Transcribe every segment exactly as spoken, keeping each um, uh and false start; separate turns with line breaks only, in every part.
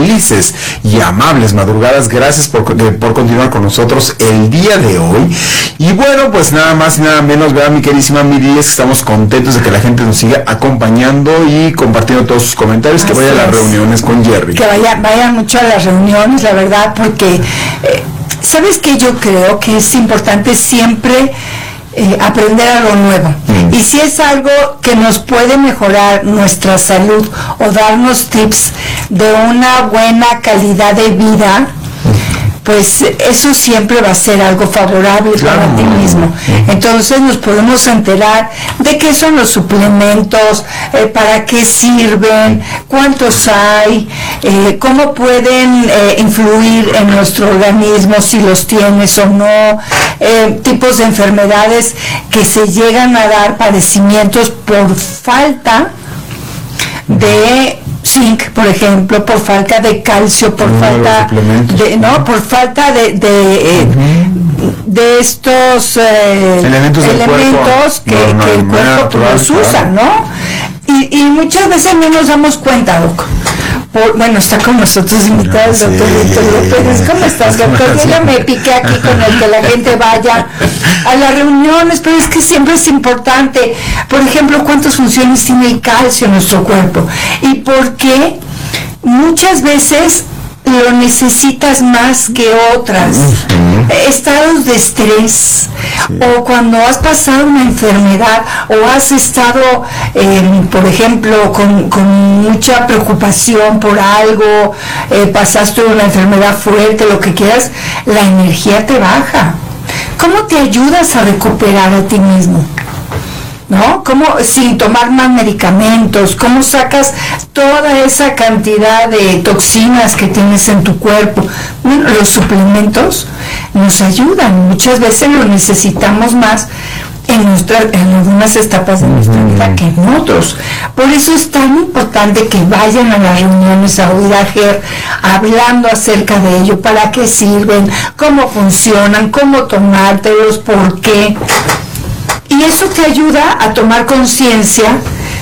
felices y amables madrugadas. Gracias por, por continuar con nosotros el día de hoy. Y bueno, pues nada más y nada menos, ¿verdad, mi queridísima Miri? Estamos contentos de que la gente nos siga acompañando y compartiendo todos sus comentarios. Así que vaya a las reuniones con Jerry.
Que vaya, vayan mucho a las reuniones, la verdad, porque eh, ¿sabes qué? Yo creo que es importante siempre Eh, aprender algo nuevo. Mm. Y si es algo que nos puede mejorar nuestra salud o darnos tips de una buena calidad de vida, pues eso siempre va a ser algo favorable, claro, para ti mismo. Entonces nos podemos enterar de qué son los suplementos, eh, para qué sirven, cuántos hay, eh, cómo pueden eh, influir en nuestro organismo, si los tienes o no, eh, tipos de enfermedades que se llegan a dar, padecimientos por falta de zinc, por ejemplo, por falta de calcio, por no, falta de, no, por falta de de, eh, uh-huh. de estos eh, elementos, elementos que, que el cuerpo los usa, ¿no? Y, y muchas veces no nos damos cuenta, Doc. Por, bueno, está con nosotros invitado el doctor Víctor López. ¿Cómo estás, doctor? Yo ya me piqué aquí con el que la gente vaya a las reuniones, pero es que siempre es importante. Por ejemplo, ¿cuántas funciones tiene el calcio en nuestro cuerpo? ¿Y por qué muchas veces lo necesitas más que otras? Uh-huh. Estados de estrés, sí, o cuando has pasado una enfermedad o has estado, eh, por ejemplo, con, con mucha preocupación por algo, eh, pasaste una enfermedad fuerte, lo que quieras, la energía te baja. ¿Cómo te ayudas a recuperar a ti mismo? ¿No? ¿Cómo, sin tomar más medicamentos, cómo sacas toda esa cantidad de toxinas que tienes en tu cuerpo? Bueno, los suplementos nos ayudan, muchas veces los necesitamos más en, nuestra, en algunas etapas de nuestra vida que en otros. Por eso es tan importante que vayan a las reuniones a oír a Ger hablando acerca de ello, para qué sirven, cómo funcionan, cómo tomártelos, por qué. Y eso te ayuda a tomar conciencia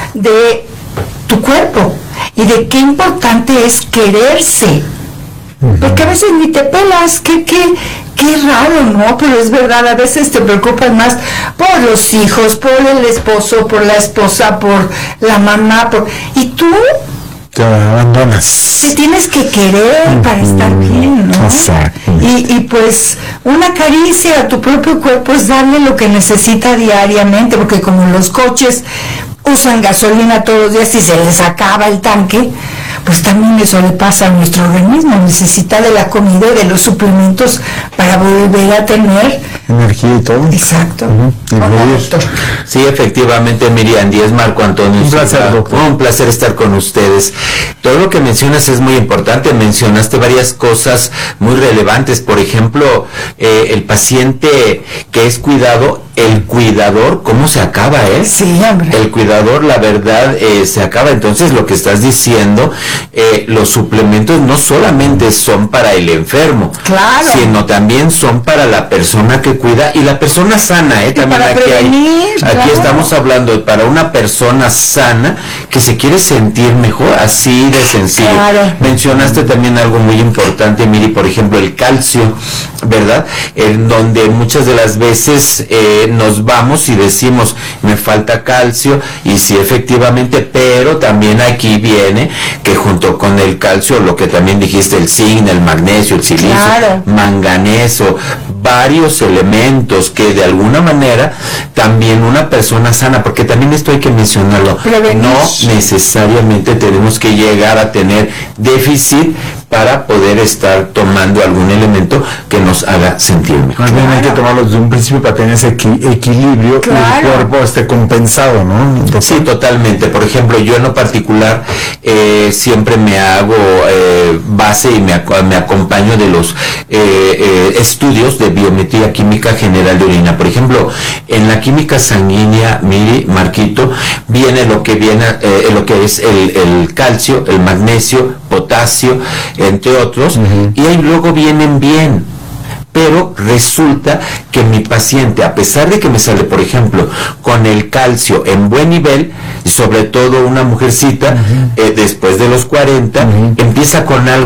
de tu cuerpo y de qué importante es quererse. Uh-huh. Porque a veces ni te pelas, qué, qué, qué raro, ¿no? Pero es verdad, a veces te preocupas más por los hijos, por el esposo, por la esposa, por la mamá, por... y tú
te abandonas.
Te tienes que querer uh-huh. para estar bien, ¿no?
Exacto.
Y, y pues una caricia a tu propio cuerpo es darle lo que necesita diariamente, porque como los coches usan gasolina todos los días y se les acaba el tanque, pues también eso le pasa a nuestro organismo, necesita de la comida y de los suplementos para volver a tener
energía y todo.
Exacto.
Uh-huh.
Hola, doctor.
Sí, efectivamente, Miriam Díez, Marco Antonio.
Un placer, doctor.
Un placer estar con ustedes. Todo lo que mencionas es muy importante. Mencionaste varias cosas muy relevantes. Por ejemplo, eh, el paciente que es cuidado, el cuidador, ¿cómo se acaba, eh?
Sí, hombre.
El cuidador, la verdad, eh, se acaba. Entonces, lo que estás diciendo, eh, los suplementos no solamente son para el enfermo,
claro,
sino también son para la persona que cuida y la persona sana, eh, también
para
aquí
prevenir,
hay,
claro.
Aquí estamos hablando de para una persona sana que se quiere sentir mejor, así de sencillo.
Claro.
Mencionaste también algo muy importante, Miri, por ejemplo, el calcio, ¿verdad? En donde muchas de las veces eh, nos vamos y decimos, me falta calcio, y sí, efectivamente, pero también aquí viene que junto con el calcio, lo que también dijiste, el zinc, el magnesio, el silicio,
claro,
manganeso, varios elementos que de alguna manera también una persona sana, porque también esto hay que mencionarlo,
prevenir.
No necesariamente tenemos que llegar a tener déficit para poder estar tomando algún elemento que nos haga sentir mejor.
Más bien hay que tomarlo desde un principio para tener ese equi- equilibrio, claro, y el cuerpo esté compensado, ¿no? Entonces,
sí, totalmente. Por ejemplo, yo en lo particular eh, siempre me hago eh, base y me, ac- me acompaño de los eh, eh, estudios de biometría química general de orina. Por ejemplo, en la química sanguínea, Miri, Marquito, viene lo que viene, eh, lo que es el, el calcio, el magnesio, potasio, entre otros, uh-huh, y ahí luego vienen bien. Pero resulta que mi paciente, a pesar de que me sale, por ejemplo, con el calcio en buen nivel, sobre todo una mujercita, uh-huh, eh, después de los cuarenta, uh-huh, empieza con algo